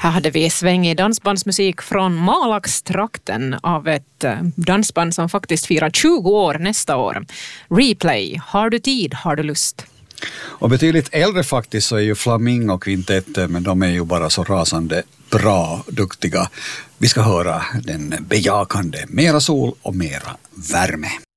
Här hade vi svängig dansbandsmusik från Malakstrakten av ett dansband som faktiskt firar 20 år nästa år. Replay, har du tid, har du lust? Och betydligt äldre faktiskt så är ju Flamingo Kvintetten, men de är ju bara så rasande bra, duktiga. Vi ska höra den bejakande Mera sol och mera värme.